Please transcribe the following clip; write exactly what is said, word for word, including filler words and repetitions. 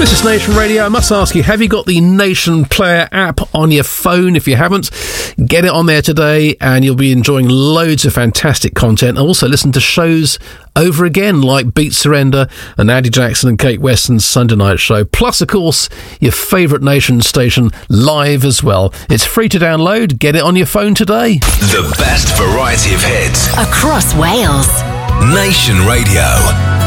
This is Nation Radio. I must ask you, have you got the Nation Player app on your phone? If you haven't, get it on there today and you'll be enjoying loads of fantastic content. Also listen to shows over again like Beat Surrender and Andy Jackson and Kate Weston's Sunday Night Show. Plus, of course, your favourite Nation station live as well. It's free to download. Get it on your phone today. The best variety of hits across Wales. Nation Radio.